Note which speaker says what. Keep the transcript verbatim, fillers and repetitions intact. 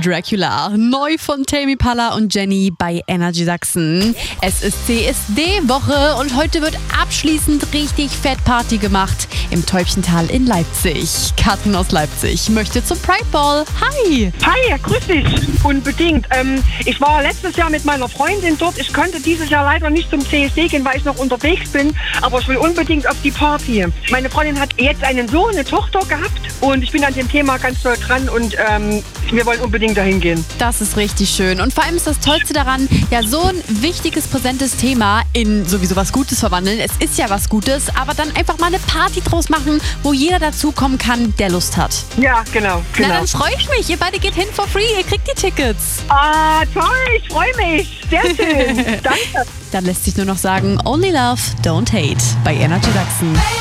Speaker 1: Dracula. Neu von Tame Impala und Jenny bei Energy Sachsen. Es ist C S D-Woche und heute wird abschließend richtig fett Party gemacht im Täubchental in Leipzig. Karten aus Leipzig möchte zum Pride Ball. Hi!
Speaker 2: Hi, grüß dich. Unbedingt. Ähm, ich war letztes Jahr mit meiner Freundin dort. Ich konnte dieses Jahr leider nicht zum C S D gehen, weil ich noch unterwegs bin. Aber ich will unbedingt auf die Party. Meine Freundin hat jetzt einen Sohn, eine Tochter gehabt. Und ich bin an dem Thema ganz doll dran. Und ähm, wir wollen unbedingt dahin gehen.
Speaker 1: Das ist richtig schön. Und vor allem ist das Tollste daran, ja, so ein wichtiges, präsentes Thema in sowieso was Gutes verwandeln. Es ist ja was Gutes, aber dann einfach mal eine Party draus machen, wo jeder dazukommen kann, der Lust hat.
Speaker 2: Ja, genau. genau.
Speaker 1: Na, dann freue ich mich. Ihr beide geht hin for free. Ihr kriegt die Tickets.
Speaker 2: Ah, toll. Ich freue mich. Sehr schön. Danke.
Speaker 1: Dann lässt sich nur noch sagen, only love, don't hate bei Energy Sachsen.